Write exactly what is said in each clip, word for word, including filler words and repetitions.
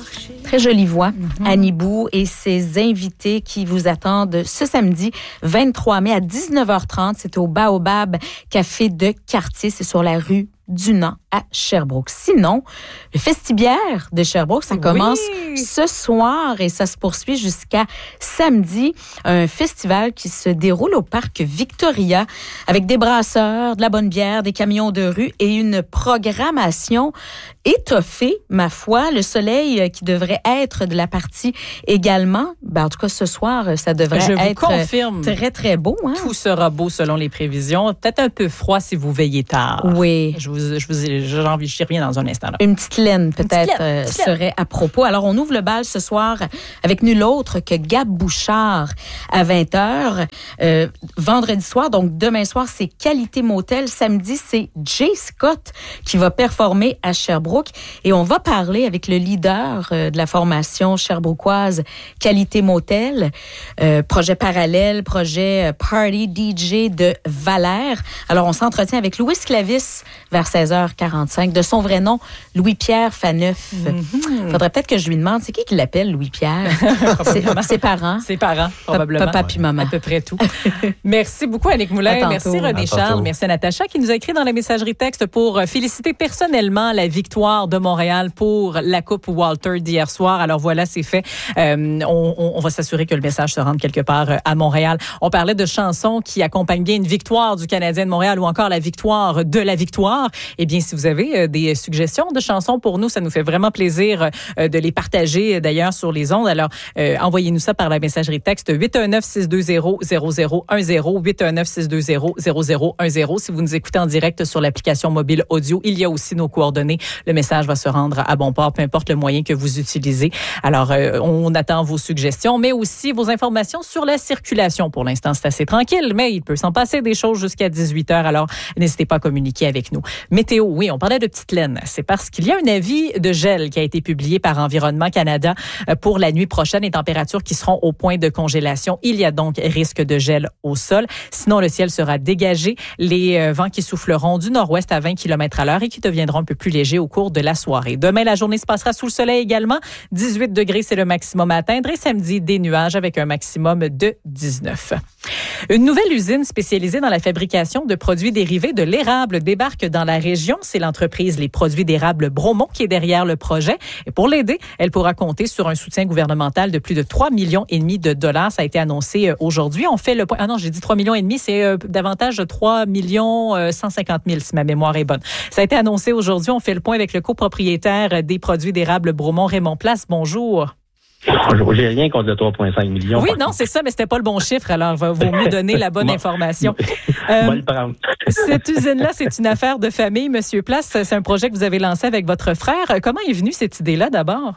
Très jolie voix, mm-hmm. Annie Bou et ses invités qui vous attendent ce samedi vingt-trois mai à dix-neuf heures trente. C'est au Baobab Café de Quartier. C'est sur la rue Dunant à Sherbrooke. Sinon, le Festibiaire de Sherbrooke, ça commence oui. ce soir et ça se poursuit jusqu'à samedi. Un festival qui se déroule au parc Victoria avec des brasseurs, de la bonne bière, des camions de rue et une programmation étoffée, ma foi. Le soleil qui devrait être de la partie également. Ben, en tout cas, ce soir, ça devrait Je être vous confirme, très, très beau. Hein? Tout sera beau selon les prévisions. Peut-être un peu froid si vous veillez tard. Oui. Je vous, je vous, j'y reviens dans un instant. Là. Une petite laine, peut-être, petite laine, euh, petite serait à propos. Alors, on ouvre le bal ce soir avec nul autre que Gab Bouchard à vingt heures. Euh, vendredi soir, donc demain soir, c'est Qualité Motel. Samedi, c'est Jay Scott qui va performer à Sherbrooke. Et on va parler avec le leader euh, de la formation sherbrookoise Qualité Motel, euh, projet parallèle, projet Party D J de Valère. Alors, on s'entretient avec Louis Clavis vers seize heures quarante-cinq. De son vrai nom, Louis-Pierre Faneuf. Mm-hmm. Faudrait peut-être que je lui demande, c'est qui qui l'appelle Louis-Pierre? c'est, ses parents. Ses parents, probablement. Papa puis maman. À peu près tout. Merci beaucoup, Annick Moulin. Merci, René Charles. Merci à Natacha qui nous a écrit dans la messagerie texte pour féliciter personnellement la victoire de Montréal pour la Coupe Walter d'hier soir. Alors voilà, c'est fait. Euh, on, on va s'assurer que le message se rende quelque part à Montréal. On parlait de chansons qui accompagnent bien une victoire du Canadien de Montréal ou encore la victoire de la victoire. Eh bien, si vous avez des suggestions de chansons pour nous, ça nous fait vraiment plaisir de les partager d'ailleurs sur les ondes. Alors, euh, envoyez-nous ça par la messagerie texte huit un neuf, six deux zéro, zéro zéro un zéro, huit un neuf, six deux zéro, zéro zéro un zéro. Si vous nous écoutez en direct sur l'application mobile audio, il y a aussi nos coordonnées. Le message va se rendre à bon port, peu importe le moyen que vous utilisez. Alors, euh, on attend vos suggestions, mais aussi vos informations sur la circulation. Pour l'instant, c'est assez tranquille, mais il peut s'en passer des choses jusqu'à dix-huit heures. Alors, n'hésitez pas à communiquer avec nous. Météo, oui, on parlait de petite laine. C'est parce qu'il y a un avis de gel qui a été publié par Environnement Canada pour la nuit prochaine. Les températures qui seront au point de congélation. Il y a donc risque de gel au sol. Sinon, le ciel sera dégagé. Les vents qui souffleront du nord-ouest à vingt kilomètres à l'heure et qui deviendront un peu plus légers au cours de la soirée. Demain, la journée se passera sous le soleil également. dix-huit degrés, c'est le maximum à atteindre. Et samedi, des nuages avec un maximum de dix-neuf. Une nouvelle usine spécialisée dans la fabrication de produits dérivés de l'érable débarque dans la région. C'est l'entreprise Les Produits d'érable Bromont qui est derrière le projet. Et pour l'aider, elle pourra compter sur un soutien gouvernemental de plus de trois millions et demi de dollars. Ça a été annoncé aujourd'hui. On fait le point. Ah non, j'ai dit trois millions et demi, c'est euh, davantage de trois millions cent cinquante mille si ma mémoire est bonne. Ça a été annoncé aujourd'hui. On fait le point avec le copropriétaire des Produits d'érable Bromont, Raymond Place. Bonjour. Bonjour, j'ai rien contre le trois virgule cinq millions. Oui, non, c'est ça, mais c'était pas le bon chiffre, alors il vaut mieux donner la bonne information. Euh, le prendre. Cette usine-là, c'est une affaire de famille, Monsieur Place. C'est un projet que vous avez lancé avec votre frère. Comment est venue cette idée-là, d'abord?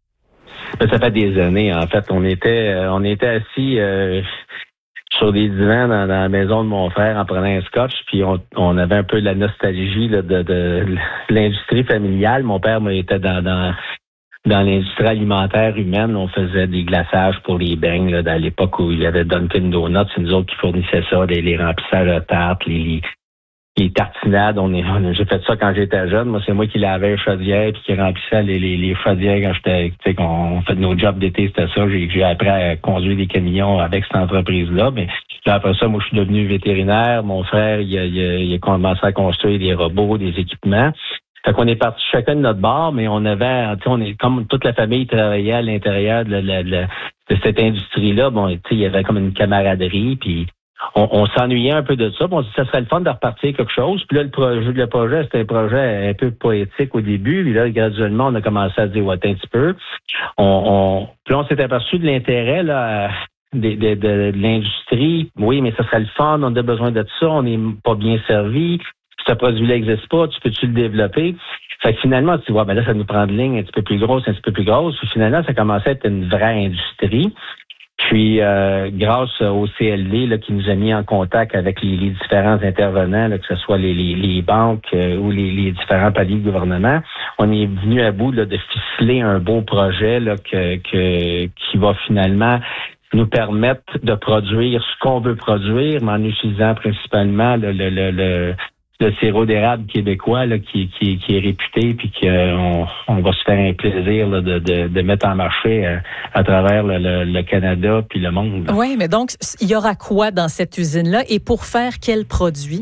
Ça fait des années, en fait. On était, on était assis euh, sur des divans dans, dans la maison de mon frère en prenant un scotch, puis on, on avait un peu de la nostalgie là, de, de, de l'industrie familiale. Mon père moi, était dans... dans Dans l'industrie alimentaire humaine, on faisait des glaçages pour les beignes, là, à l'époque où il y avait Dunkin' Donuts, c'est nous autres qui fournissaient ça, les, les remplissages de tartes, les, les, les tartinades. On est, on, j'ai fait ça quand j'étais jeune. Moi, c'est moi qui lavais les chaudières puis qui remplissait les, les, les chaudières quand j'étais, tu sais, qu'on fait nos jobs d'été, c'était ça. J'ai, j'ai appris à conduire des camions avec cette entreprise-là. Mais après ça, moi, je suis devenu vétérinaire. Mon frère, il a, il a, il a commencé à construire des robots, des équipements. Fait qu'on est parti chacun de notre bord, mais on avait, tu sais, on est comme toute la famille travaillait à l'intérieur de, la, de, la, de cette industrie-là. Bon, tu sais, il y avait comme une camaraderie, puis on, on s'ennuyait un peu de ça. Bon, on s'est dit, ça serait le fun de repartir quelque chose. Puis là, le projet, le projet, c'était un projet un peu poétique au début. Puis là, graduellement, on a commencé à se dire, ouais, un petit peu. On, on, puis là, on s'est aperçu de l'intérêt, là, de, de, de, de l'industrie. Oui, mais ça serait le fun. On a besoin de ça. On n'est pas bien servi. Ce produit-là n'existe pas, tu peux-tu le développer? Fait que finalement, tu vois, ben là, ça nous prend de lignes un petit peu plus grosses, un petit peu plus grosses. Puis finalement, ça commençait à être une vraie industrie. Puis, euh, grâce au C L D, là, qui nous a mis en contact avec les, les différents intervenants, là, que ce soit les, les, les banques euh, ou les, les différents paliers de gouvernement, on est venu à bout là, de ficeler un beau projet là, que, que, qui va finalement nous permettre de produire ce qu'on veut produire, mais en utilisant principalement le, le, le, le le sirop d'érable québécois là, qui, qui, qui est réputé, puis qu'on on va se faire un plaisir là, de, de, de mettre en marché à, à travers le, le, le Canada puis le monde. Oui, mais donc, il y aura quoi dans cette usine-là et pour faire quels produits?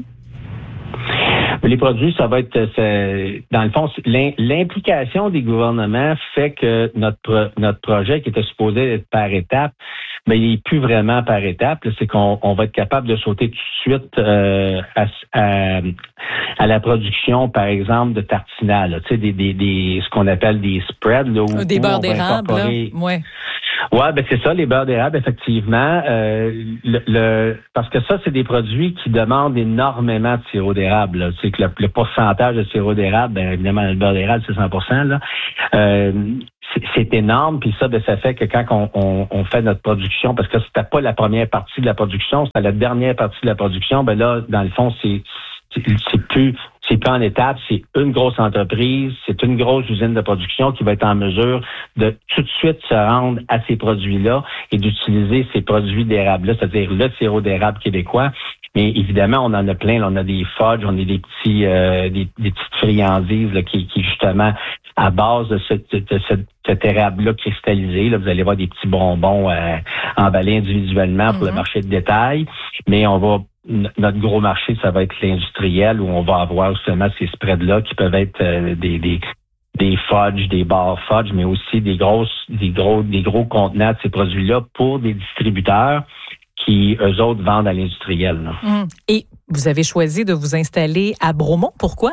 Les produits, ça va être, c'est, dans le fond, l'implication des gouvernements fait que notre notre projet qui était supposé être par étapes, mais il n'est plus vraiment par étapes. C'est qu'on on va être capable de sauter tout de suite euh, à, à, à la production, par exemple, de tartinales, tu sais, des, des, des ce qu'on appelle des spreads, là, où, des où beurres d'érable, là. Ouais. Ouais, ben c'est ça, les beurres d'érable, effectivement. Euh, le, le parce que ça, c'est des produits qui demandent énormément de sirop d'érable. C'est que le, le pourcentage de sirop d'érable, ben évidemment, le beurre d'érable, c'est cent pour cent. Là. Euh, c'est, c'est énorme, puis ça, ben ça fait que quand on, on, on fait notre production, parce que c'était pas la première partie de la production, c'était la dernière partie de la production, ben là, dans le fond, c'est c'est, c'est plus c'est plus en étape, c'est une grosse entreprise, c'est une grosse usine de production qui va être en mesure de tout de suite se rendre à ces produits-là et d'utiliser ces produits d'érable-là, c'est-à-dire le sirop d'érable québécois. Mais évidemment, on en a plein. Là, on a des fudges, on a des petits, euh, des, des petites friandises là, qui, qui justement à base de, ce, de, de ce, cet érable-là cristallisé. Là, vous allez voir des petits bonbons euh, emballés individuellement pour mm-hmm. le marché de détail. Mais on va notre gros marché, ça va être l'industriel où on va avoir justement ces spreads-là qui peuvent être euh, des, des des fudges, des bars fudge, mais aussi des grosses, des gros, des gros contenants de ces produits-là pour des distributeurs qui, eux autres, vendent à l'industriel. Mmh. Et vous avez choisi de vous installer à Bromont. Pourquoi?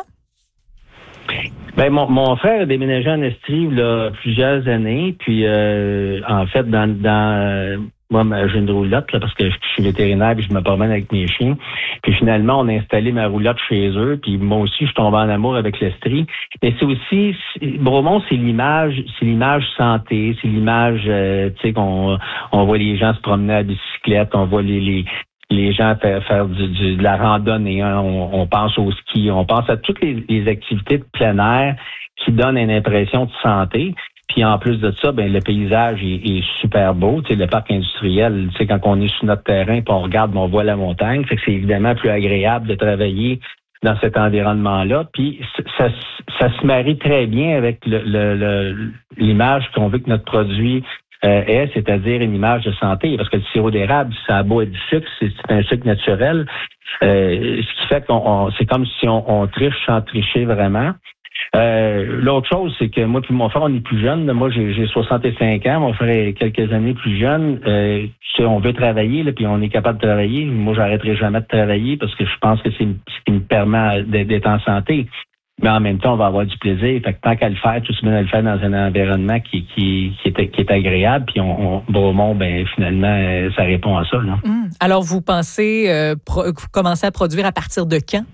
Ben mon, mon frère a déménagé en Estrie il y a plusieurs années, puis euh, en fait, dans, dans moi, j'ai une roulotte, là, parce que je suis vétérinaire et je me promène avec mes chiens. Puis finalement, on a installé ma roulotte chez eux. Puis moi aussi, je suis tombé en amour avec l'Estrie. Mais c'est aussi, Bromont, c'est l'image, c'est l'image santé, c'est l'image, euh, tu sais, qu'on on voit les gens se promener à bicyclette, on voit les, les les gens faire, faire du, du, de la randonnée, hein. on, on pense au ski, on pense à toutes les, les activités de plein air qui donnent une impression de santé. Puis en plus de ça, ben le paysage est, est super beau. Tu sais, le parc industriel, tu sais, quand on est sur notre terrain, puis on regarde, on voit la montagne, fait que c'est évidemment plus agréable de travailler dans cet environnement-là. Puis ça, ça se marie très bien avec le, le, le, l'image qu'on veut que notre produit euh, ait, c'est-à-dire une image de santé. Parce que le sirop d'érable, ça a beau être du sucre, c'est, c'est un sucre naturel. Euh, ce qui fait qu'on on, c'est comme si on, on triche sans tricher vraiment. Euh, l'autre chose, c'est que moi puis mon frère, on est plus jeunes. Moi, j'ai, j'ai soixante-cinq ans. Mon frère est quelques années plus jeune. Euh, si on veut travailler, là, puis on est capable de travailler, moi, j'arrêterai jamais de travailler parce que je pense que c'est ce qui me permet d'être en santé. Mais en même temps, on va avoir du plaisir. Fait que tant qu'à le faire, tout se met à le faire dans un environnement qui, qui, qui, est, qui est agréable. Puis on, on, Bromont, ben finalement, ça répond à ça. Là. Mmh. Alors, vous pensez euh, pro- commencer à produire à partir de quand?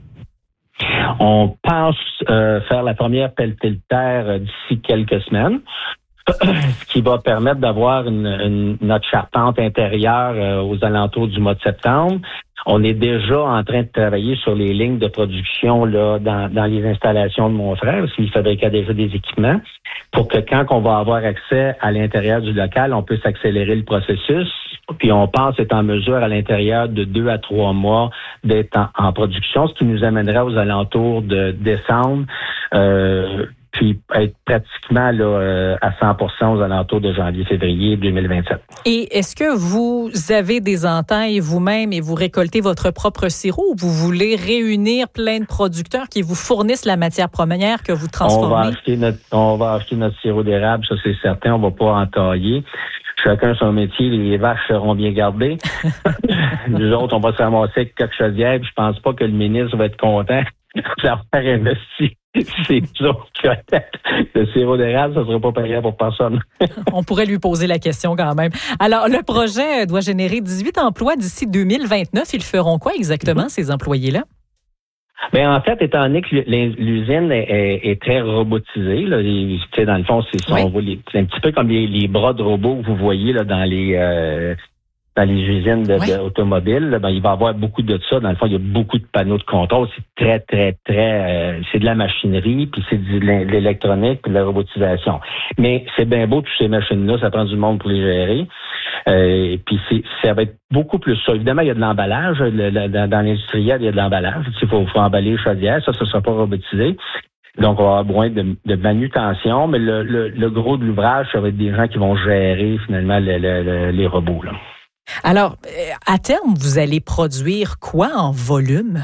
On pense euh, faire la première pelletée de terre d'ici quelques semaines, ce qui va permettre d'avoir une, une, notre charpente intérieure euh, aux alentours du mois de septembre. On est déjà en train de travailler sur les lignes de production là dans, dans les installations de mon frère, parce qu'il fabriquait déjà des équipements, pour que quand on va avoir accès à l'intérieur du local, on puisse accélérer le processus. Puis on pense être en mesure à l'intérieur de deux à trois mois d'être en, en production, ce qui nous amènerait aux alentours de décembre, euh, puis être pratiquement là, euh, à cent pour cent aux alentours de janvier-février deux mille vingt-sept. Et est-ce que vous avez des entailles vous-même et vous récoltez votre propre sirop ou vous voulez réunir plein de producteurs qui vous fournissent la matière première que vous transformez? On va acheter notre, on va acheter notre sirop d'érable, ça c'est certain, on va pas entailler. Chacun son métier, les vaches seront bien gardées. Nous autres, on va se ramasser avec quelque chose d'hier, puis je pense pas que le ministre va être content d'avoir investi. C'est toujours correct. Le sirop d'érable, ça ne sera pas payant pour personne. On pourrait lui poser la question quand même. Alors, le projet doit générer dix-huit emplois d'ici deux mille vingt-neuf. Ils feront quoi exactement, ces employés-là? Ben en fait, étant donné que l'usine est, est, est très robotisée, là, tu sais, dans le fond, c'est, oui. on voit les, c'est un petit peu comme les, les bras de robots que vous voyez là dans les euh, dans les usines de, oui. de automobiles, ben, il va y avoir beaucoup de ça. Dans le fond, il y a beaucoup de panneaux de contrôle. C'est très, très, très... Euh, c'est de la machinerie, puis c'est de l'électronique, puis de la robotisation. Mais c'est bien beau, toutes ces machines-là, ça prend du monde pour les gérer. Euh, puis c'est, ça va être beaucoup plus ça. Évidemment, il y a de l'emballage. Le, le, dans, dans l'industriel, il y a de l'emballage. Il faut, faut emballer les chaudières. Ça, ça ne sera pas robotisé. Donc, on va avoir besoin de, de manutention, mais le, le, le gros de l'ouvrage, ça va être des gens qui vont gérer finalement le, le, le, les robots. Là. Alors, à terme, vous allez produire quoi en volume?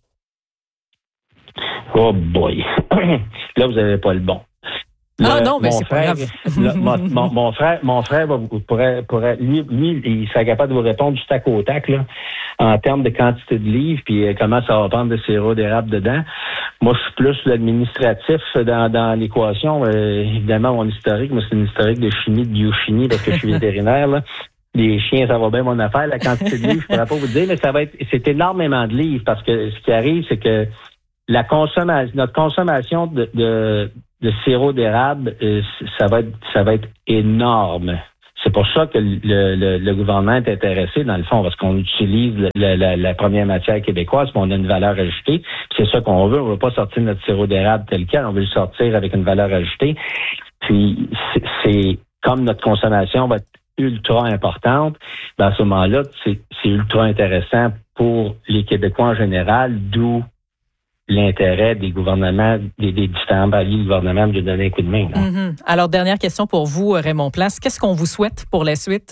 Oh boy! Là, vous n'avez pas le bon. Le, ah non, mais mon c'est frère, pas grave. le, mon, mon, mon frère, mon frère va, pourrait, pourrait, lui, lui, il serait capable de vous répondre du tac au tac, là, en termes de quantité de livres, puis comment ça va prendre de sirop d'érable dedans. Moi, je suis plus l'administratif dans, dans l'équation. Euh, évidemment, mon historique, moi, c'est une historique de chimie, de biochimie, parce que je suis vétérinaire, là. Les chiens, ça va bien mon affaire. La quantité de livres, je ne pourrais pas vous dire, mais ça va être, c'est énormément de livres, parce que ce qui arrive, c'est que la consommation, notre consommation de, de, de sirop d'érable, euh, ça va être, ça va être énorme. C'est pour ça que le, le, le gouvernement est intéressé, dans le fond, parce qu'on utilise le, la, la première matière québécoise, puis on a une valeur ajoutée. Puis c'est ça qu'on veut. On veut pas sortir notre sirop d'érable tel quel. On veut le sortir avec une valeur ajoutée. Puis c'est, c'est comme notre consommation va être ultra importante, ben à ce moment-là, c'est, c'est ultra intéressant pour les Québécois en général, d'où l'intérêt des gouvernements, des, des différents paliers du gouvernement de donner un coup de main. Mm-hmm. Alors, dernière question pour vous, Raymond Place. Qu'est-ce qu'on vous souhaite pour la suite?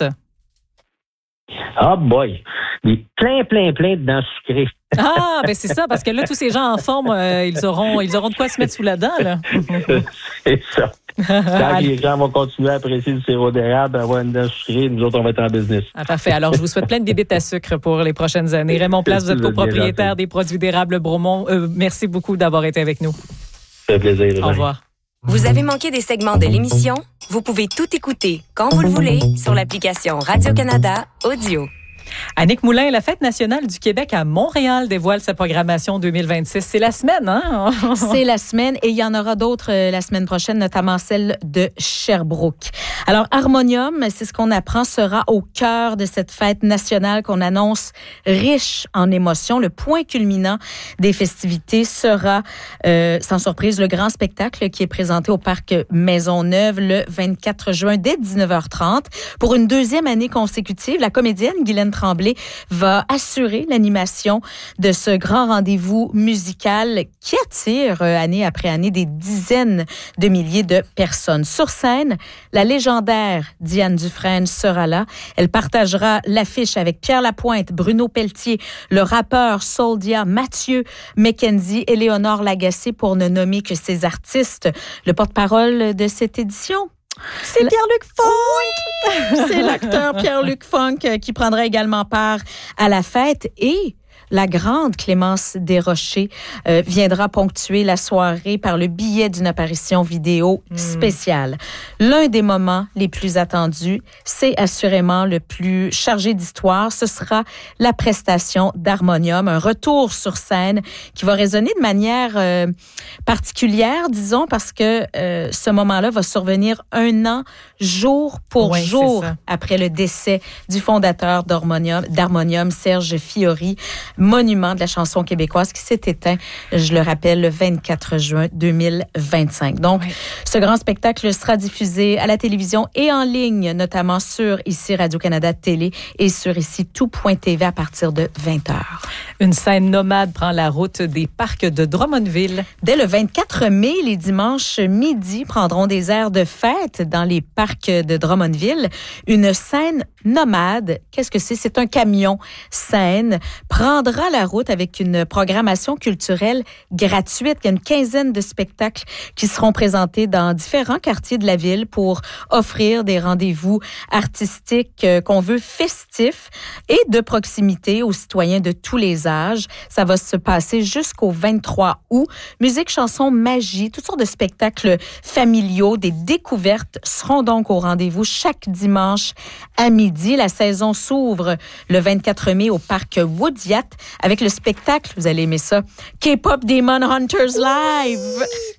Ah oh boy! Des plein, plein, plein de dents sucrées. Ah, ben c'est ça, parce que là, tous ces gens en forme, euh, ils auront ils auront de quoi se mettre sous la dent, là. C'est ça. Quand les gens vont continuer à apprécier le sirop d'érable, avoir une dent sucrée, nous autres, on va être en business. Ah, parfait. Alors, je vous souhaite plein de bébites à sucre pour les prochaines années. Raymond Place, vous êtes copropriétaire des produits d'érable Bromont. Euh, merci beaucoup d'avoir été avec nous. Ça fait plaisir. Au revoir. Vous avez manqué des segments de l'émission? Vous pouvez tout écouter quand vous le voulez sur l'application Radio-Canada Audio. Annick Moulin, la Fête nationale du Québec à Montréal dévoile sa programmation deux mille vingt-six. C'est la semaine, hein? C'est la semaine et il y en aura d'autres euh, la semaine prochaine, notamment celle de Sherbrooke. Alors, Harmonium, c'est ce qu'on apprend, sera au cœur de cette fête nationale qu'on annonce riche en émotions. Le point culminant des festivités sera, euh, sans surprise, le grand spectacle qui est présenté au Parc Maisonneuve le vingt-quatre juin dès dix-neuf heures trente. Pour une deuxième année consécutive, la comédienne Guylaine Tremblay va assurer l'animation de ce grand rendez-vous musical qui attire euh, année après année des dizaines de milliers de personnes. Sur scène, la légendaire Diane Dufresne sera là. Elle partagera l'affiche avec Pierre Lapointe, Bruno Pelletier, le rappeur Soldia, Mathieu McKenzie et Léonore Lagacé, pour ne nommer que ces artistes. Le porte-parole de cette édition, c'est La... Pierre-Luc Funk! Oui, c'est l'acteur Pierre-Luc Funk qui prendra également part à la fête et la grande Clémence Desrochers euh, viendra ponctuer la soirée par le biais d'une apparition vidéo mmh. spéciale. L'un des moments les plus attendus, c'est assurément le plus chargé d'histoire. Ce sera la prestation d'Harmonium, un retour sur scène qui va résonner de manière euh, particulière, disons, parce que euh, ce moment-là va survenir un an, jour pour oui, jour, après le décès du fondateur d'Harmonium, d'Harmonium, Serge Fiori, monument de la chanson québécoise qui s'est éteint, je le rappelle, le vingt-quatre juin deux mille vingt-cinq. Donc, oui. ce grand spectacle sera diffusé à la télévision et en ligne, notamment sur ici Radio-Canada Télé et sur ici tout point T V à partir de vingt heures. Une scène nomade prend la route des parcs de Drummondville. Dès le vingt-quatre mai, les dimanches midi prendront des airs de fête dans les parcs de Drummondville. Une scène nomade, qu'est-ce que c'est? C'est un camion scène, prendra la route avec une programmation culturelle gratuite. Il y a une quinzaine de spectacles qui seront présentés dans différents quartiers de la ville pour offrir des rendez-vous artistiques euh, qu'on veut festifs et de proximité aux citoyens de tous les âges. Ça va se passer jusqu'au vingt-trois août. Musique, chansons, magie, toutes sortes de spectacles familiaux, des découvertes seront donc au rendez-vous chaque dimanche à midi. La saison s'ouvre le vingt-quatre mai au parc Woodyat avec le spectacle, vous allez aimer ça, K-Pop Demon Hunters Live.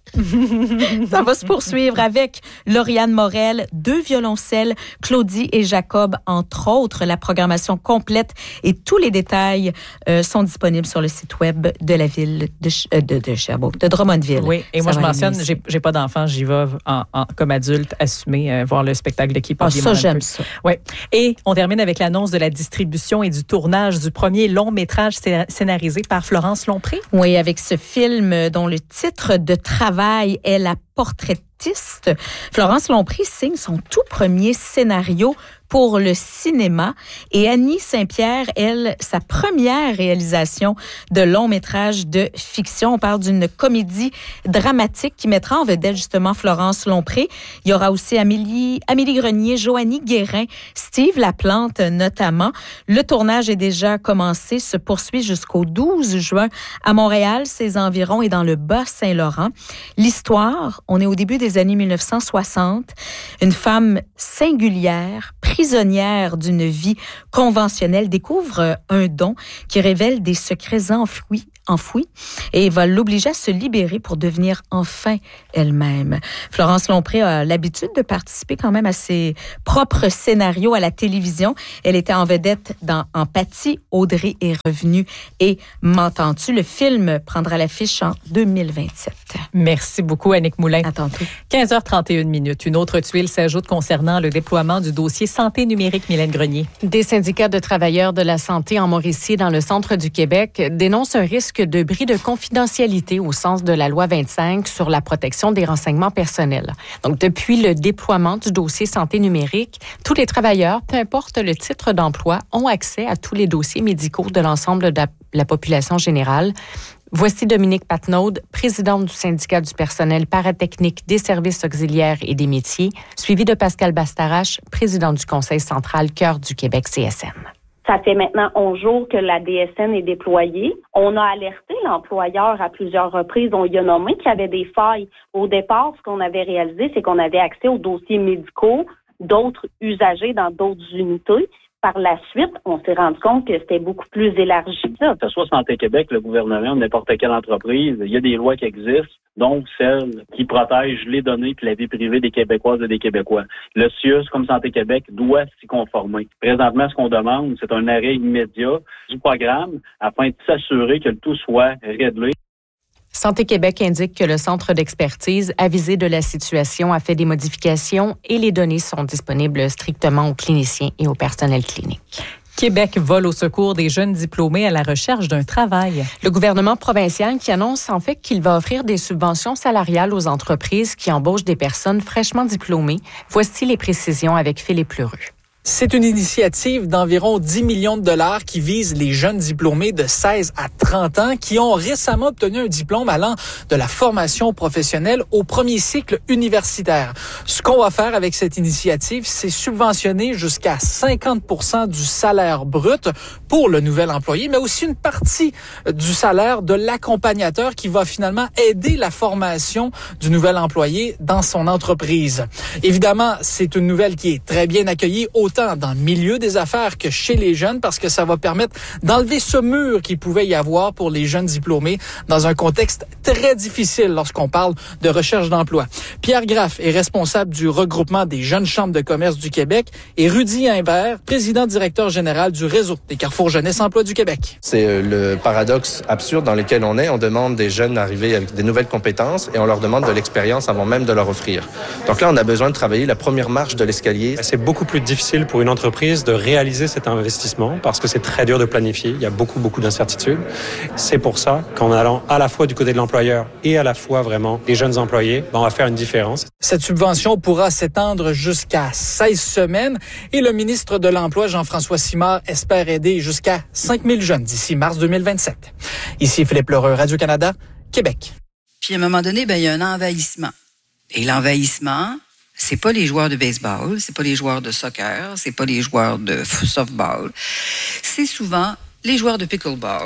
Ça va se poursuivre avec Lauriane Morel, deux violoncelles, Claudie et Jacob, entre autres. La programmation complète et tous les détails euh, sont disponibles sur le site web de la ville de, euh, de, de Sherbrooke, de Drummondville. Oui, et Ça moi, je mentionne, ici. j'ai, j'ai pas d'enfant, j'y vais en, en, comme adulte, assumer, euh, voir le spectacle de Keep Up. Ah, ça, j'aime ça. Oui. Et on termine avec l'annonce de la distribution et du tournage du premier long métrage scénarisé par Florence Lompré. Oui, avec ce film dont le titre de travail est La portraitiste. Florence Lompré signe son tout premier scénario pour le cinéma et Annie Saint-Pierre, elle, sa première réalisation de long métrage de fiction. On parle d'une comédie dramatique qui mettra en vedette justement Florence Lompré. Il y aura aussi Amélie, Amélie Grenier, Joanie Guérin, Steve Laplante notamment. Le tournage est déjà commencé, se poursuit jusqu'au douze juin à Montréal, ses environs et dans le Bas-Saint-Laurent. L'histoire, on est au début des années mille neuf cent soixante. Une femme singulière, prisonnière d'une vie conventionnelle, découvre un don qui révèle des secrets enfouis, enfouis et va l'obliger à se libérer pour devenir enfin elle-même. Florence Lompré a l'habitude de participer quand même à ses propres scénarios à la télévision. Elle était en vedette dans Empathie, Audrey est revenue et M'entends-tu? Le film prendra l'affiche en deux mille vingt-sept. Merci beaucoup, Annick Moulin. À tantôt. quinze heures trente et une minutes. Une autre tuile s'ajoute concernant le déploiement du dossier santé numérique. Mylène Grenier. Des syndicats de travailleurs de la santé en Mauricie, dans le centre du Québec, dénoncent un risque de bris de confidentialité au sens de la loi vingt-cinq sur la protection des renseignements personnels. Donc, depuis le déploiement du dossier santé numérique, tous les travailleurs, peu importe le titre d'emploi, ont accès à tous les dossiers médicaux de l'ensemble de la population générale. Voici Dominique Patnaud, présidente du syndicat du personnel paratechnique des services auxiliaires et des métiers, suivie de Pascal Bastarache, président du Conseil central Cœur du Québec C S N. Ça fait maintenant onze jours que la D S N est déployée. On a alerté l'employeur à plusieurs reprises. On y a nommé qu'il y avait des failles. Au départ, ce qu'on avait réalisé, c'est qu'on avait accès aux dossiers médicaux d'autres usagers dans d'autres unités. Par la suite, on s'est rendu compte que c'était beaucoup plus élargi. Que ce soit Santé Québec, le gouvernement, n'importe quelle entreprise, il y a des lois qui existent, donc celles qui protègent les données et la vie privée des Québécoises et des Québécois. Le C I U S, comme Santé Québec, doit s'y conformer. Présentement, ce qu'on demande, c'est un arrêt immédiat du programme afin de s'assurer que le tout soit réglé. Santé Québec indique que le centre d'expertise avisé de la situation a fait des modifications et les données sont disponibles strictement aux cliniciens et au personnel clinique. Québec vole au secours des jeunes diplômés à la recherche d'un travail. Le gouvernement provincial qui annonce en fait qu'il va offrir des subventions salariales aux entreprises qui embauchent des personnes fraîchement diplômées. Voici les précisions avec Philippe Leroux. C'est une initiative d'environ dix millions de dollars qui vise les jeunes diplômés de seize à trente ans qui ont récemment obtenu un diplôme allant de la formation professionnelle au premier cycle universitaire. Ce qu'on va faire avec cette initiative, c'est subventionner jusqu'à cinquante pour cent du salaire brut pour le nouvel employé, mais aussi une partie du salaire de l'accompagnateur qui va finalement aider la formation du nouvel employé dans son entreprise. Évidemment, c'est une nouvelle qui est très bien accueillie autant dans le milieu des affaires que chez les jeunes parce que ça va permettre d'enlever ce mur qu'il pouvait y avoir pour les jeunes diplômés dans un contexte très difficile lorsqu'on parle de recherche d'emploi. Pierre Graff est responsable du regroupement des jeunes chambres de commerce du Québec et Rudy Imbert, président-directeur général du réseau des Carrefour Jeunesse Emploi du Québec. C'est le paradoxe absurde dans lequel on est. On demande des jeunes d'arriver avec des nouvelles compétences et on leur demande de l'expérience avant même de leur offrir. Donc là, on a besoin de travailler la première marche de l'escalier. C'est beaucoup plus difficile pour une entreprise de réaliser cet investissement parce que c'est très dur de planifier. Il y a beaucoup, beaucoup d'incertitudes. C'est pour ça qu'en allant à la fois du côté de l'employeur et à la fois vraiment des jeunes employés, ben on va faire une différence. Cette subvention pourra s'étendre jusqu'à seize semaines et le ministre de l'Emploi, Jean-François Simard, espère aider jusqu'à cinq mille jeunes d'ici mars deux mille vingt-sept. Ici Philippe Leroux, Radio-Canada, Québec. Puis à un moment donné, ben il y a un envahissement. Et l'envahissement, c'est pas les joueurs de baseball, c'est pas les joueurs de soccer, c'est pas les joueurs de softball. C'est souvent les joueurs de pickleball.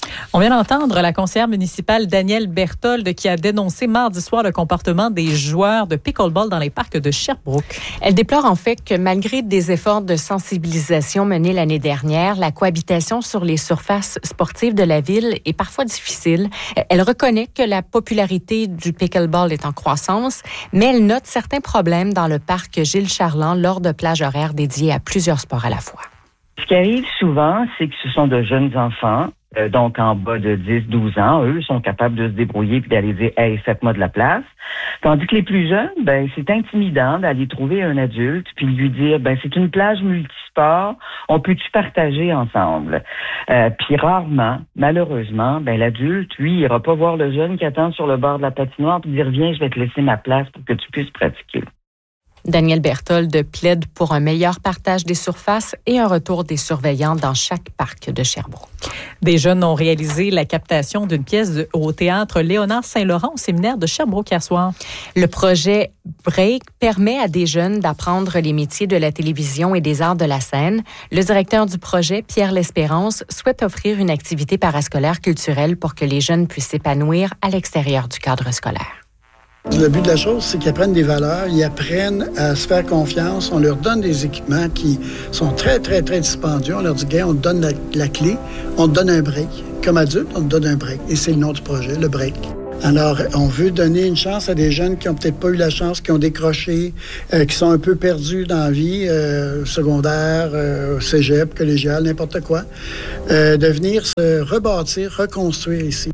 On vient d'entendre la conseillère municipale Danielle Berthold qui a dénoncé mardi soir le comportement des joueurs de pickleball dans les parcs de Sherbrooke. Elle déplore en fait que malgré des efforts de sensibilisation menés l'année dernière, la cohabitation sur les surfaces sportives de la ville est parfois difficile. Elle reconnaît que la popularité du pickleball est en croissance, mais elle note certains problèmes dans le parc Gilles Charland lors de plages horaires dédiées à plusieurs sports à la fois. Ce qui arrive souvent, c'est que ce sont de jeunes enfants, euh, donc en bas de dix douze ans. Eux sont capables de se débrouiller puis d'aller dire « Hey, faites-moi de la place ». Tandis que les plus jeunes, ben c'est intimidant d'aller trouver un adulte puis lui dire « Ben c'est une plage multisport, on peut-tu partager ensemble ?» euh, Puis rarement, malheureusement, ben l'adulte, lui, il ira pas voir le jeune qui attend sur le bord de la patinoire puis dire « Viens, je vais te laisser ma place pour que tu puisses pratiquer ». Danielle Berthold plaide pour un meilleur partage des surfaces et un retour des surveillants dans chaque parc de Sherbrooke. Des jeunes ont réalisé la captation d'une pièce de, au théâtre Léonard Saint-Laurent au séminaire de Sherbrooke hier soir. Le projet Break permet à des jeunes d'apprendre les métiers de la télévision et des arts de la scène. Le directeur du projet, Pierre L'Espérance, souhaite offrir une activité parascolaire culturelle pour que les jeunes puissent s'épanouir à l'extérieur du cadre scolaire. Le but de la chose, c'est qu'ils apprennent des valeurs, ils apprennent à se faire confiance, on leur donne des équipements qui sont très, très, très dispendieux. On leur dit, gars, on te donne la, la clé, on te donne un break. Comme adulte, on te donne un break. Et c'est le nom du projet, le break. Alors, on veut donner une chance à des jeunes qui n'ont peut-être pas eu la chance, qui ont décroché, euh, qui sont un peu perdus dans la vie, euh, secondaire, euh, cégep, collégial, n'importe quoi, euh, de venir se rebâtir, reconstruire ici.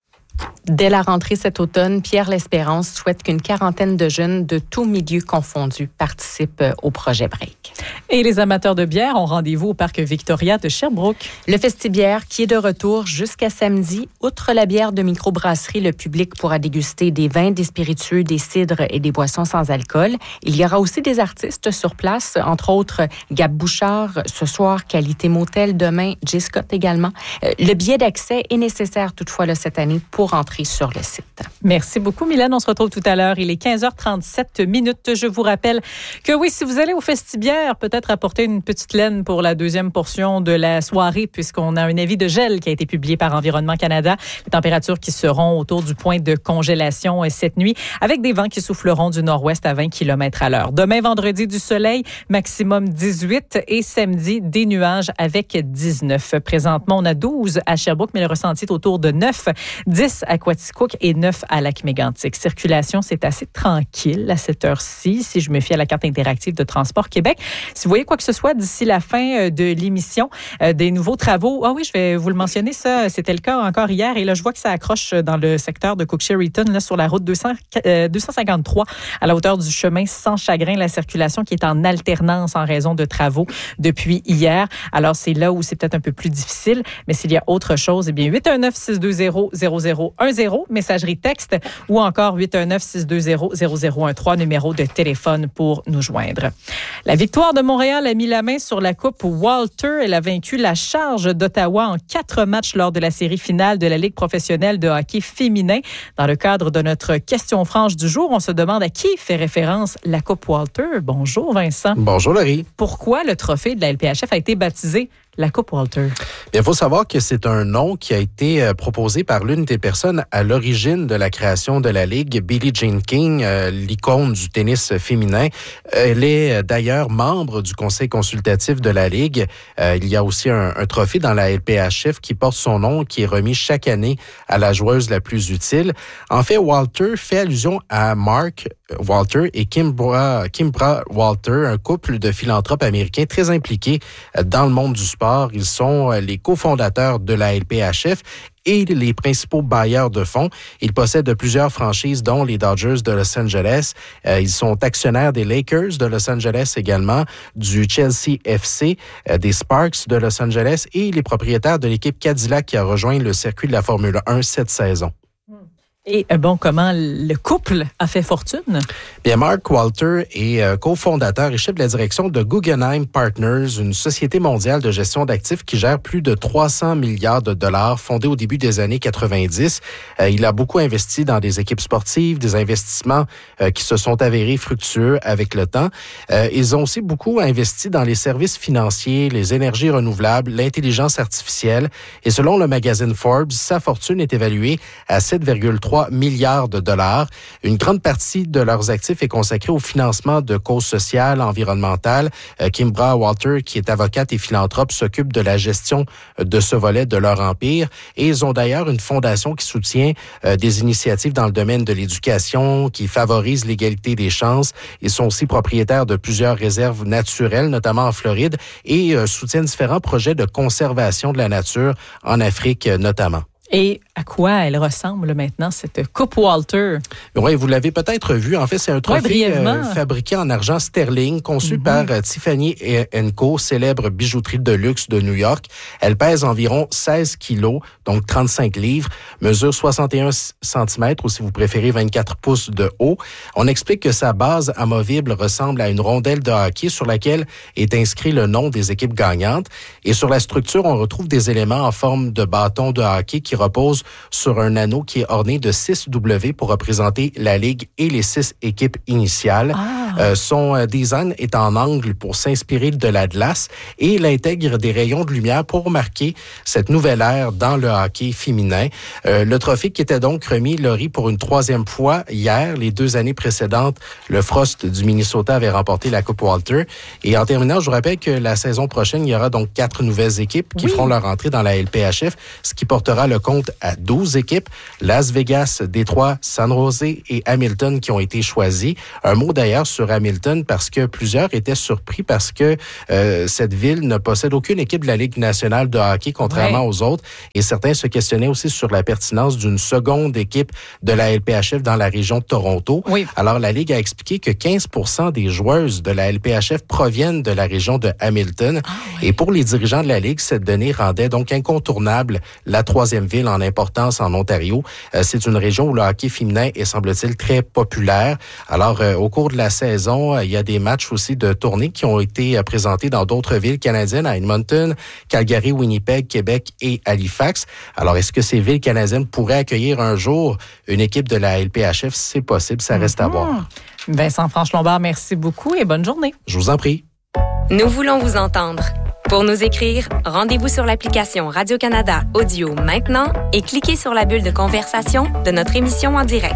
Dès la rentrée cet automne, Pierre L'Espérance souhaite qu'une quarantaine de jeunes de tous milieux confondus participent au projet Break. Et les amateurs de bière ont rendez-vous au parc Victoria de Sherbrooke. Le Festibière qui est de retour jusqu'à samedi. Outre la bière de microbrasserie, le public pourra déguster des vins, des spiritueux, des cidres et des boissons sans alcool. Il y aura aussi des artistes sur place, entre autres Gab Bouchard, ce soir, Qualité Motel, demain, J. Scott également. Le billet d'accès est nécessaire toutefois là, cette année pour entrer sur le site. Merci beaucoup, Mylène. On se retrouve tout à l'heure. Il est quinze heures trente-sept minutes. Je vous rappelle que oui, si vous allez au Festibière, peut-être apporter une petite laine pour la deuxième portion de la soirée, puisqu'on a un avis de gel qui a été publié par Environnement Canada. Les températures qui seront autour du point de congélation cette nuit, avec des vents qui souffleront du nord-ouest à vingt kilomètres à l'heure. Demain, vendredi, du soleil, maximum dix-huit, et samedi, des nuages avec dix-neuf. Présentement, on a douze à Sherbrooke, mais le ressenti est autour de neuf, dix à Quaticook et neuf à Lac-Mégantic. Circulation, c'est assez tranquille à cette heure-ci, si je me fie à la carte interactive de Transport Québec. Si vous voyez quoi que ce soit d'ici la fin de l'émission, euh, des nouveaux travaux, ah oui, je vais vous le mentionner, ça, c'était le cas encore hier, et là, je vois que ça accroche dans le secteur de Cook-Sherrington, là, sur la route deux cents, euh, deux cent cinquante-trois, à la hauteur du chemin Sans Chagrin, la circulation qui est en alternance en raison de travaux depuis hier. Alors, c'est là où c'est peut-être un peu plus difficile, mais s'il y a autre chose, eh bien, huit un neuf, six deux zéro, zéro zéro un zéro, messagerie texte, ou encore huit un neuf, six deux zéro, zéro zéro un trois, numéro de téléphone pour nous joindre. La victoire de Montréal a mis la main sur la Coupe Walter. Elle a vaincu la Charge d'Ottawa en quatre matchs lors de la série finale de la Ligue professionnelle de hockey féminin. Dans le cadre de notre question franche du jour, on se demande à qui fait référence la Coupe Walter. Bonjour Vincent. Bonjour Laurie. Pourquoi le trophée de la L P H F a été baptisé la Coupe Walter? Il faut savoir que c'est un nom qui a été proposé par l'une des personnes à l'origine de la création de la Ligue, Billie Jean King, euh, l'icône du tennis féminin. Elle est d'ailleurs membre du conseil consultatif de la Ligue. Euh, il y a aussi un, un trophée dans la L P H F qui porte son nom, qui est remis chaque année à la joueuse la plus utile. En fait, Walter fait allusion à Mark Walter et Kimbra, Kimbra Walter, un couple de philanthropes américains très impliqués dans le monde du sport. Ils sont les cofondateurs de la L P H F et les principaux bailleurs de fonds. Ils possèdent plusieurs franchises, dont les Dodgers de Los Angeles. Euh, ils sont actionnaires des Lakers de Los Angeles également, du Chelsea F C, euh, des Sparks de Los Angeles et les propriétaires de l'équipe Cadillac qui a rejoint le circuit de la Formule un cette saison. Et bon, comment le couple a fait fortune? Bien, Mark Walter est euh, cofondateur et chef de la direction de Guggenheim Partners, une société mondiale de gestion d'actifs qui gère plus de trois cents milliards de dollars, fondée au début des années quatre-vingt-dix. Euh, il a beaucoup investi dans des équipes sportives, des investissements euh, qui se sont avérés fructueux avec le temps. Euh, ils ont aussi beaucoup investi dans les services financiers, les énergies renouvelables, l'intelligence artificielle. Et selon le magazine Forbes, sa fortune est évaluée à sept virgule trois milliards de dollars. Une grande partie de leurs actifs est consacrée au financement de causes sociales, environnementales. Euh, Kimbra Walter, qui est avocate et philanthrope, s'occupe de la gestion de ce volet de leur empire. Et ils ont d'ailleurs une fondation qui soutient euh, des initiatives dans le domaine de l'éducation, qui favorise l'égalité des chances. Ils sont aussi propriétaires de plusieurs réserves naturelles, notamment en Floride, et euh, soutiennent différents projets de conservation de la nature en Afrique euh, notamment. Et à quoi elle ressemble maintenant, cette Coupe Walter? Oui, vous l'avez peut-être vu. En fait, c'est un trophée ouais, euh, fabriqué en argent sterling, conçu mm-hmm. par euh, Tiffany and Co, célèbre bijouterie de luxe de New York. Elle pèse environ seize kilos, donc trente-cinq livres, mesure soixante et un centimètres ou si vous préférez vingt-quatre pouces de haut. On explique que sa base amovible ressemble à une rondelle de hockey sur laquelle est inscrit le nom des équipes gagnantes. Et sur la structure, on retrouve des éléments en forme de bâton de hockey qui repose sur un anneau qui est orné de six W pour représenter la Ligue et les six équipes initiales. Ah. Euh, son design est en angle pour s'inspirer de la glace et il intègre des rayons de lumière pour marquer cette nouvelle ère dans le hockey féminin. Euh, le trophée qui était donc remis, Laurie, pour une troisième fois hier. Les deux années précédentes, le Frost du Minnesota avait remporté la Coupe Walter. Et en terminant, je vous rappelle que la saison prochaine, il y aura donc quatre nouvelles équipes qui oui. feront leur entrée dans la L P H F, ce qui portera le compte à douze équipes. Las Vegas, Détroit, San Jose et Hamilton qui ont été choisis. Un mot d'ailleurs sur Hamilton parce que plusieurs étaient surpris parce que euh, cette ville ne possède aucune équipe de la Ligue nationale de hockey, contrairement ouais. aux autres. Et certains se questionnaient aussi sur la pertinence d'une seconde équipe de la L P H F dans la région de Toronto. Oui. Alors, la Ligue a expliqué que quinze pour cent des joueuses de la L P H F proviennent de la région de Hamilton. Ah, oui. Et pour les dirigeants de la Ligue, cette donnée rendait donc incontournable la troisième ville en importance en Ontario. Euh, c'est une région où le hockey féminin est, semble-t-il, très populaire. Alors, euh, au cours de la saison, euh, il y a des matchs aussi de tournée qui ont été euh, présentés dans d'autres villes canadiennes, à Edmonton, Calgary, Winnipeg, Québec et Halifax. Alors, est-ce que ces villes canadiennes pourraient accueillir un jour une équipe de la L P H F? C'est possible, ça reste mm-hmm. à voir. Vincent Franche-Lombard, merci beaucoup et bonne journée. Je vous en prie. Nous voulons vous entendre. Pour nous écrire, rendez-vous sur l'application Radio-Canada Audio maintenant et cliquez sur la bulle de conversation de notre émission en direct.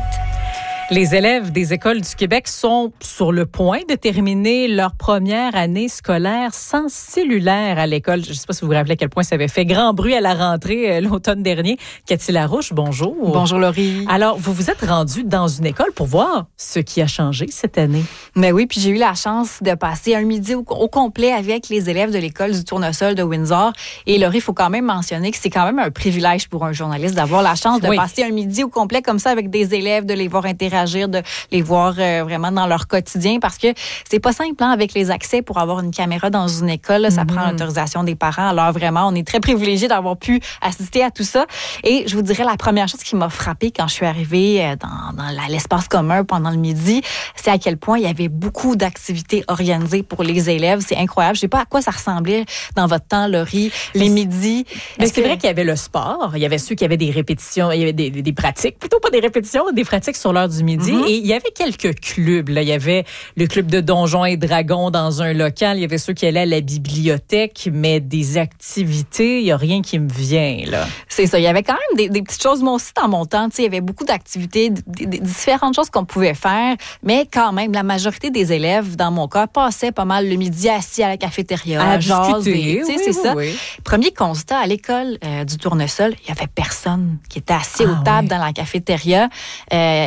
Les élèves des écoles du Québec sont sur le point de terminer leur première année scolaire sans cellulaire à l'école. Je ne sais pas si vous vous rappelez à quel point ça avait fait grand bruit à la rentrée euh, l'automne dernier. Cathy Larouche, bonjour. Bonjour Laurie. Alors, vous vous êtes rendue dans une école pour voir ce qui a changé cette année. Ben oui, puis j'ai eu la chance de passer un midi au, au complet avec les élèves de l'école du Tournesol de Windsor. Et Laurie, il faut quand même mentionner que c'est quand même un privilège pour un journaliste d'avoir la chance de oui. passer un midi au complet comme ça avec des élèves, de les voir interagir, de les voir euh, vraiment dans leur quotidien parce que c'est pas simple hein, avec les accès pour avoir une caméra dans une école, là, ça mm-hmm. prend l'autorisation des parents. Alors vraiment, on est très privilégiés d'avoir pu assister à tout ça. Et je vous dirais, la première chose qui m'a frappée quand je suis arrivée euh, dans, dans la, l'espace commun pendant le midi, c'est à quel point il y avait beaucoup d'activités organisées pour les élèves. C'est incroyable. Je sais pas à quoi ça ressemblait dans votre temps, Laurie, les midis. Mais c'est que... vrai qu'il y avait le sport. Il y avait ceux qui avaient des répétitions, il y avait des, des, des pratiques, plutôt pas des répétitions, des pratiques sur l'heure du midi. Mm-hmm. Et il y avait quelques clubs. Là. Il y avait le club de Donjons et Dragons dans un local. Il y avait ceux qui allaient à la bibliothèque, mais des activités, il n'y a rien qui me vient. Là. C'est ça. Il y avait quand même des, des petites choses. Moi aussi, dans mon temps, il y avait beaucoup d'activités, des, des différentes choses qu'on pouvait faire, mais quand même, la majorité des élèves, dans mon cas, passaient pas mal le midi assis à la cafétéria, à jaser. Oui, c'est oui, ça. Oui. Premier constat, à l'école euh, du Tournesol, il n'y avait personne qui était assis ah, aux tables oui. dans la cafétéria, euh, mais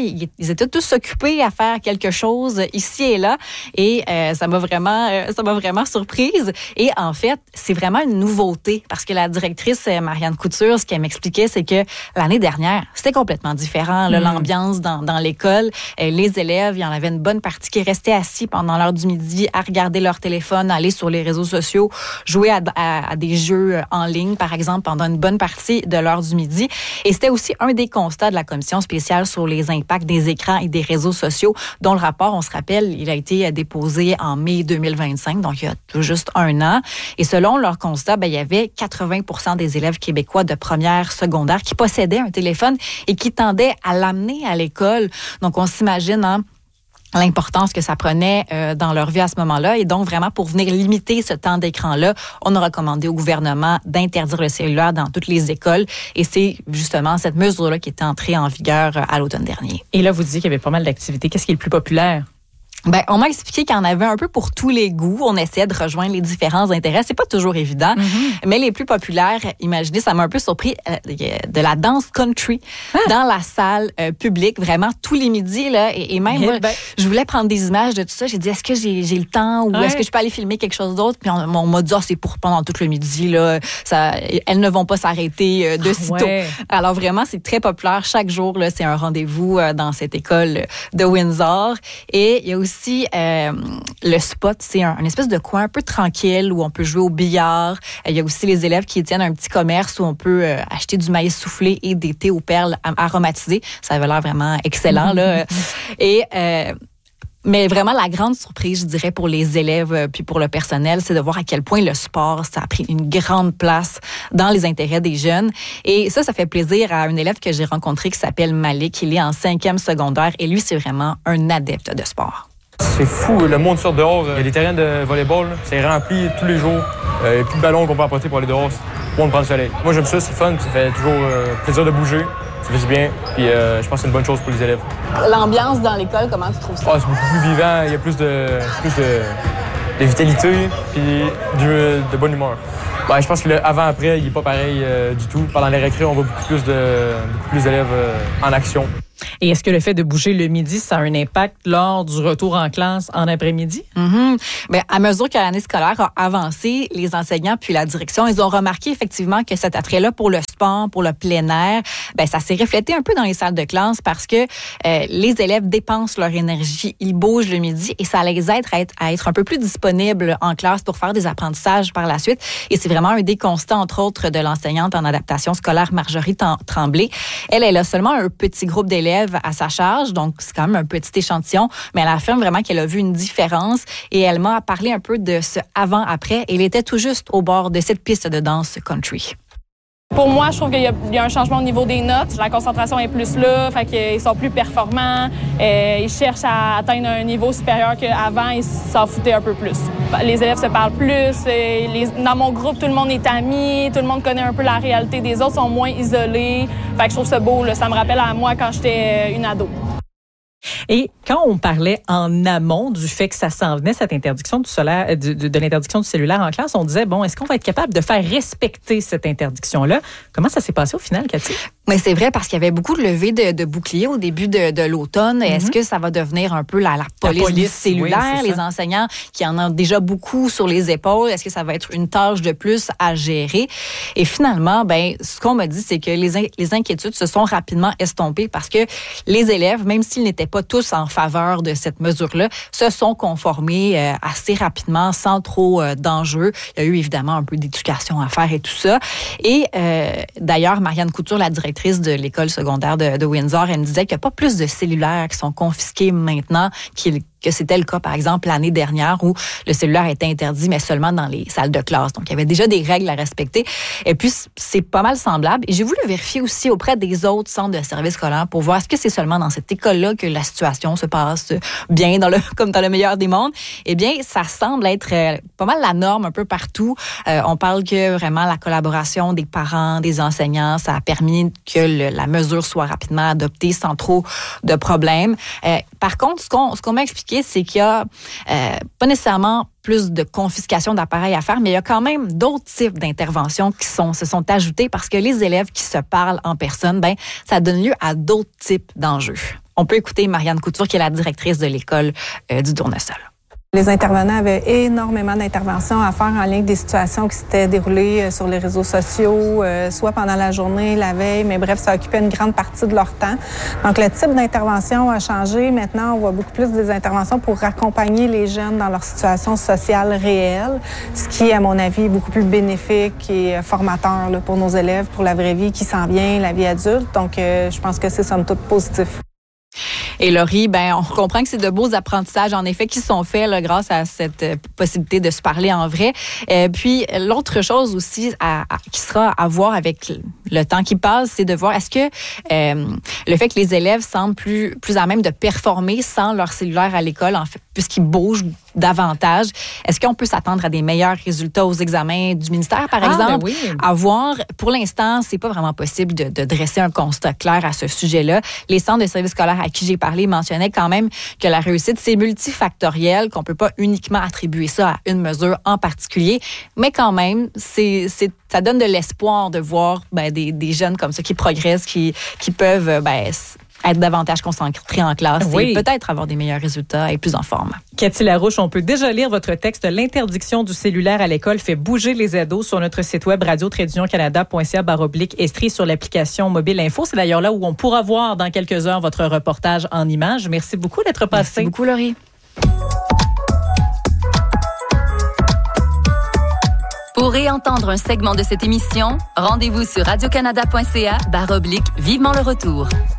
ils, ils étaient tous occupés à faire quelque chose ici et là. Et euh, ça m'a vraiment, euh, ça m'a vraiment surprise. Et en fait, c'est vraiment une nouveauté parce que la directrice Marianne Couture, ce qu'elle m'expliquait, c'est que l'année dernière, c'était complètement différent. Là, mmh. L'ambiance dans, dans l'école, euh, les élèves, il y en avait une bonne partie qui restaient assis pendant l'heure du midi à regarder leur téléphone, aller sur les réseaux sociaux, jouer à, à, à des jeux en ligne, par exemple, pendant une bonne partie de l'heure du midi. Et c'était aussi un des constats de la commission spéciale sur les impacts des écrans et des réseaux sociaux, dont le rapport, on se rappelle, il a été déposé en mai deux mille vingt-cinq, donc il y a tout juste un an. Et selon leur constat, ben, il y avait quatre-vingts pour cent des élèves québécois de première, secondaire qui possédaient un téléphone et qui tendaient à l'amener à l'école. Donc, on s'imagine, hein, l'importance que ça prenait euh, dans leur vie à ce moment-là. Et donc, vraiment, pour venir limiter ce temps d'écran-là, on a recommandé au gouvernement d'interdire le cellulaire dans toutes les écoles. Et c'est justement cette mesure-là qui est entrée en vigueur à l'automne dernier. Et là, vous disiez qu'il y avait pas mal d'activités. Qu'est-ce qui est le plus populaire? Ben, on m'a expliqué qu'il y en avait un peu pour tous les goûts. On essayait de rejoindre les différents intérêts. C'est pas toujours évident, mm-hmm. mais les plus populaires, imaginez, ça m'a un peu surpris, euh, de la danse country ah. dans la salle euh, publique, vraiment tous les midis là. Et, et même, moi, ben, je voulais prendre des images de tout ça. J'ai dit, est-ce que j'ai, j'ai le temps ou ouais. est-ce que je peux aller filmer quelque chose d'autre? Puis on, on m'a dit, oh, c'est pour pendant tout le midi là. Ça, elles ne vont pas s'arrêter euh, de sitôt. Ouais. Alors vraiment, c'est très populaire. Chaque jour là, c'est un rendez-vous euh, dans cette école de Windsor. Et il y a aussi Aussi, euh, le spot, c'est un, un espèce de coin un peu tranquille où on peut jouer au billard. Il y a aussi les élèves qui tiennent un petit commerce où on peut euh, acheter du maïs soufflé et des thés aux perles aromatisés. Ça avait l'air vraiment excellent, là. Et... Euh, Mais vraiment, la grande surprise, je dirais, pour les élèves euh, puis pour le personnel, c'est de voir à quel point le sport, ça a pris une grande place dans les intérêts des jeunes. Et ça, ça fait plaisir à un élève que j'ai rencontré qui s'appelle Malik. Il est en cinquième secondaire et lui, c'est vraiment un adepte de sport. C'est fou, le monde sort dehors. Il y a des terrains de volleyball, c'est rempli tous les jours. Il n'y a plus de ballons qu'on peut apporter pour aller dehors. On prend le soleil. Moi, j'aime ça, c'est fun, ça fait toujours euh, plaisir de bouger. Ça fait du bien, puis euh, je pense que c'est une bonne chose pour les élèves. L'ambiance dans l'école, comment tu trouves ça? Oh, c'est beaucoup plus vivant, il y a plus de, plus de, de vitalité, puis du, de bonne humeur. Ben, je pense que l'avant-après, il n'est pas pareil euh, du tout. Pendant les récrés, on voit beaucoup plus, de, beaucoup plus d'élèves euh, en action. Et est-ce que le fait de bouger le midi, ça a un impact lors du retour en classe en après-midi? Mm-hmm. Bien, à mesure que l'année scolaire a avancé, les enseignants puis la direction, ils ont remarqué effectivement que cet attrait-là pour le sport, pour le plein air, bien, ça s'est reflété un peu dans les salles de classe parce que euh, les élèves dépensent leur énergie, ils bougent le midi et ça les aide à être, à être un peu plus disponibles en classe pour faire des apprentissages par la suite. Et c'est vraiment un des constats, entre autres, de l'enseignante en adaptation scolaire Marjorie Tremblay. Elle, elle a seulement un petit groupe d'élèves à sa charge, donc c'est quand même un petit échantillon, mais elle affirme vraiment qu'elle a vu une différence et elle m'a parlé un peu de ce avant-après. Elle était tout juste au bord de cette piste de danse country. Pour moi, je trouve qu'il y a, il y a un changement au niveau des notes. La concentration est plus là, fait qu'ils sont plus performants. Euh, ils cherchent à atteindre un niveau supérieur qu'avant, ils s'en foutaient un peu plus. Les élèves se parlent plus. Les, dans mon groupe, tout le monde est ami, tout le monde connaît un peu la réalité des autres, sont moins isolés. Fait que je trouve ça beau. Là. Ça me rappelle à moi quand j'étais une ado. Et quand on parlait en amont du fait que ça s'en venait, cette interdiction du solaire, de, de, de l'interdiction du cellulaire en classe, on disait, bon, est-ce qu'on va être capable de faire respecter cette interdiction-là? Comment ça s'est passé au final, Cathy? Mais c'est vrai parce qu'il y avait beaucoup de levées de, de boucliers au début de, de l'automne. Mm-hmm. Est-ce que ça va devenir un peu la, la, police, la police du cellulaire, oui, les enseignants qui en ont déjà beaucoup sur les épaules? Est-ce que ça va être une tâche de plus à gérer? Et finalement, ben, ce qu'on m'a dit, c'est que les, in- les inquiétudes se sont rapidement estompées parce que les élèves, même s'ils n'étaient pas tous en faveur de cette mesure-là, se sont conformés euh, assez rapidement, sans trop euh, d'enjeux. Il y a eu évidemment un peu d'éducation à faire et tout ça. Et euh, d'ailleurs, Marianne Couture, la directrice de l'école secondaire de, de Windsor, elle me disait qu'il n'y a pas plus de cellulaires qui sont confisqués maintenant qu'il que c'était le cas, par exemple, l'année dernière où le cellulaire était interdit, mais seulement dans les salles de classe. Donc, il y avait déjà des règles à respecter. Et puis, c'est pas mal semblable. Et j'ai voulu vérifier aussi auprès des autres centres de services scolaires pour voir est-ce que c'est seulement dans cette école-là que la situation se passe bien, dans le, comme dans le meilleur des mondes. Eh bien, ça semble être euh, pas mal la norme un peu partout. Euh, on parle que vraiment la collaboration des parents, des enseignants, ça a permis que le, la mesure soit rapidement adoptée sans trop de problèmes. Euh, par contre, ce qu'on, ce qu'on m'a expliqué, c'est qu'il y a euh, pas nécessairement plus de confiscation d'appareils à faire, mais il y a quand même d'autres types d'interventions qui sont, se sont ajoutées parce que les élèves qui se parlent en personne, ben, ça donne lieu à d'autres types d'enjeux. On peut écouter Marianne Couture, qui est la directrice de l'école euh, du Tournesol. Les intervenants avaient énormément d'interventions à faire en lien avec des situations qui s'étaient déroulées sur les réseaux sociaux, euh, soit pendant la journée, la veille, mais bref, ça occupait une grande partie de leur temps. Donc, le type d'intervention a changé. Maintenant, on voit beaucoup plus des interventions pour accompagner les jeunes dans leur situation sociale réelle, ce qui, à mon avis, est beaucoup plus bénéfique et formateur là, pour nos élèves, pour la vraie vie qui s'en vient, la vie adulte. Donc, euh, je pense que c'est somme toute positif. Et Laurie, ben, on comprend que c'est de beaux apprentissages, en effet, qui sont faits là, grâce à cette euh, possibilité de se parler en vrai. Et puis, l'autre chose aussi à, à, qui sera à voir avec le temps qui passe, c'est de voir est-ce que euh, le fait que les élèves semblent plus, plus à même de performer sans leur cellulaire à l'école, en fait, puisqu'ils bougent davantage, est-ce qu'on peut s'attendre à des meilleurs résultats aux examens du ministère, par ah, exemple? Ben oui. À voir. Pour l'instant, c'est pas vraiment possible de, de dresser un constat clair à ce sujet-là. Les centres de services scolaires à qui j'ai parlé mentionnaient quand même que la réussite, c'est multifactoriel, qu'on peut pas uniquement attribuer ça à une mesure en particulier, mais quand même, c'est, c'est ça donne de l'espoir de voir ben, des, des jeunes comme ça qui progressent, qui, qui peuvent ben, être davantage concentrés en classe oui. et peut-être avoir des meilleurs résultats et plus en forme. Cathy Larouche, on peut déjà lire votre texte « L'interdiction du cellulaire à l'école fait bouger les ados » sur notre site web radio tiret union canada point c a barre oblique Estrie sur l'application Mobile Info. C'est d'ailleurs là où on pourra voir dans quelques heures votre reportage en images. Merci beaucoup d'être passé. Merci beaucoup, Laurie. Pour réentendre un segment de cette émission, rendez-vous sur radio canada point c a barre oblique Vivement le retour.